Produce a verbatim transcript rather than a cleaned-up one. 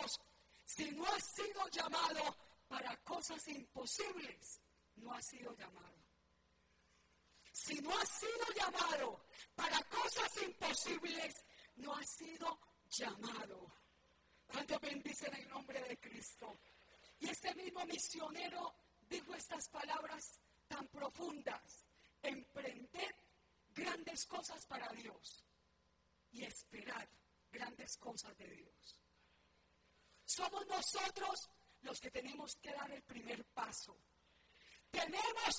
Dios, si no has sido llamado para cosas imposibles, no has sido llamado. Si no has sido llamado para cosas imposibles, no has sido llamado. ¿Cuántos bendicen el nombre de Cristo? Y este mismo misionero dijo estas palabras tan profundas: emprended grandes cosas para Dios y esperad grandes cosas de Dios. Somos nosotros los que tenemos que dar el primer paso. Tenemos